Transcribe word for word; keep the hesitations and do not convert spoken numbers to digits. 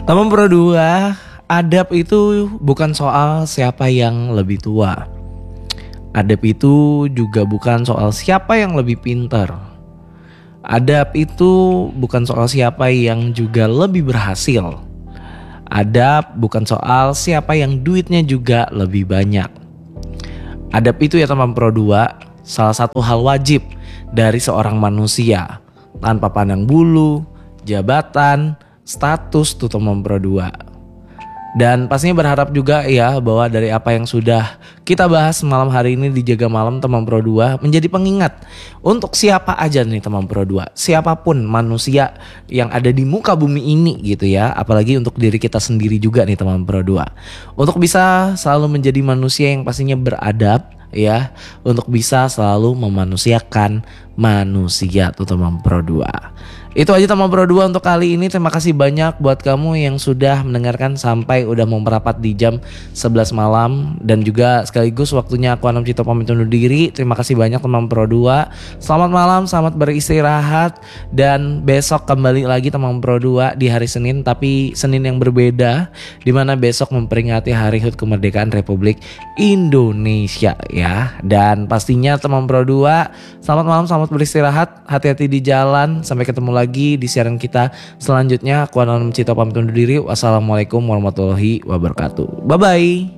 Teman Pro dua, adab itu bukan soal siapa yang lebih tua. Adab itu juga bukan soal siapa yang lebih pintar. Adab itu bukan soal siapa yang juga lebih berhasil. Adab bukan soal siapa yang duitnya juga lebih banyak. Adab itu ya teman Pro dua, salah satu hal wajib dari seorang manusia, tanpa pandang bulu, jabatan, status tuh teman Pro dua. Dan pastinya berharap juga ya bahwa dari apa yang sudah kita bahas malam hari ini di Jaga Malam teman Pro dua menjadi pengingat untuk siapa aja nih teman Pro dua, siapapun manusia yang ada di muka bumi ini gitu ya, apalagi untuk diri kita sendiri juga nih teman Pro dua, untuk bisa selalu menjadi manusia yang pastinya beradab ya, untuk bisa selalu memanusiakan manusia tuh teman Pro dua. Itu aja teman Pro dua untuk kali ini. Terima kasih banyak buat kamu yang sudah mendengarkan sampai udah mau merapat di jam sebelas malam. Dan juga sekaligus waktunya aku Anam Cito pamit undur diri. Terima kasih banyak teman Pro dua. Selamat malam, selamat beristirahat. Dan besok kembali lagi teman Pro dua di hari Senin, tapi Senin yang berbeda, dimana besok memperingati Hari H U T Kemerdekaan Republik Indonesia ya. Dan pastinya teman Pro dua, selamat malam, selamat beristirahat. Hati-hati di jalan. Sampai ketemu lagi di siaran kita selanjutnya. Aku Anam Cito pamit undur diri. Wassalamualaikum warahmatullahi wabarakatuh. Bye bye.